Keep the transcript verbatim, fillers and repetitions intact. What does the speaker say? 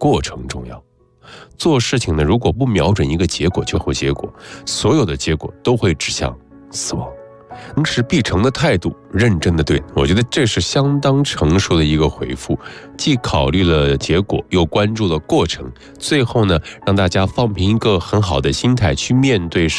过程重要。做事情呢，如果不瞄准一个结果就会结果，所有的结果都会指向死亡。持必成的态度，认真的对，我觉得这是相当成熟的一个回复，既考虑了结果，又关注了过程，最后呢，让大家放平一个很好的心态去面对